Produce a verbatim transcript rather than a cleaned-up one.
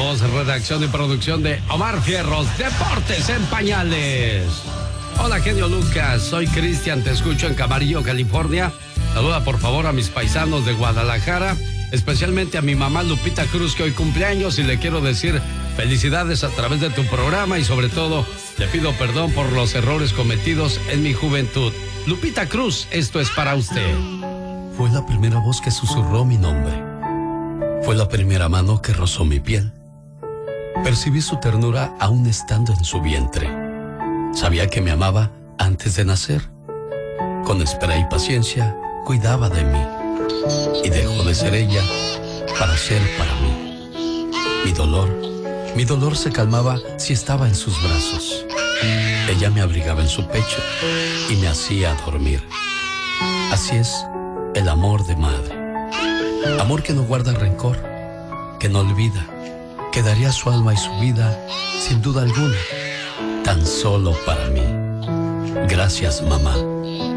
voz, redacción y producción de Omar Fierros, Deportes en Pañales. Hola, genio Lucas, soy Cristian, te escucho en Camarillo, California. Saluda por favor a mis paisanos de Guadalajara, especialmente a mi mamá Lupita Cruz, que hoy cumpleaños, y le quiero decir felicidades a través de tu programa y sobre todo le pido perdón por los errores cometidos en mi juventud. Lupita Cruz, esto es para usted. Fue la primera voz que susurró mi nombre. Fue la primera mano que rozó mi piel. Percibí su ternura aún estando en su vientre. Sabía que me amaba antes de nacer. Con espera y paciencia, cuidaba de mí. Y dejó de ser ella para ser para mí. Mi dolor, mi dolor se calmaba si estaba en sus brazos. Ella me abrigaba en su pecho y me hacía dormir. Así es el amor de madre. Amor que no guarda rencor, que no olvida, que daría su alma y su vida, sin duda alguna, tan solo para mí. Gracias, mamá.